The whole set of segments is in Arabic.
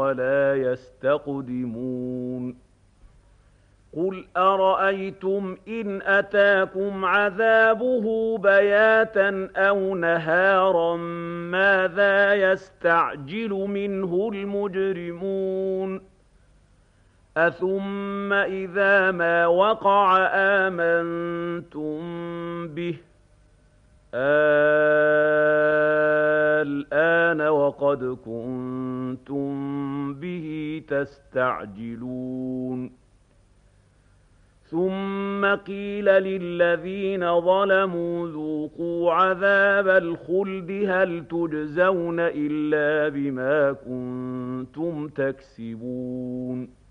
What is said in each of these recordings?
ولا يستقدمون قل أرأيتم إن أتاكم عذابه بياتا أو نهارا ماذا يستعجل منه المجرمون أثم إذا ما وقع آمنتم به الآن وقد كنتم به تستعجلون ثم قيل للذين ظلموا ذوقوا عذاب الخلد هل تجزون إلا بما كنتم تكسبون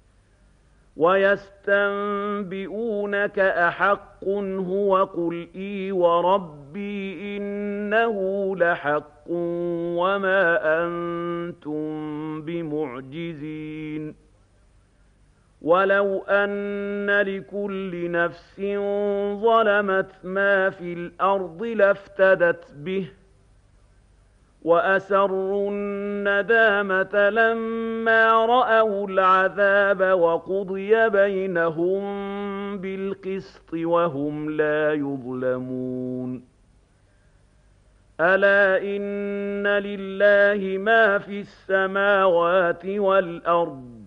ويستنبئونك أحق هو قل إي وربي إنه لحق وما أنتم بمعجزين ولو أن لكل نفس ظلمت ما في الأرض لافتدت به وأسروا الندامة لما رأوا العذاب وقضي بينهم بالقسط وهم لا يظلمون ألا إن لله ما في السماوات والأرض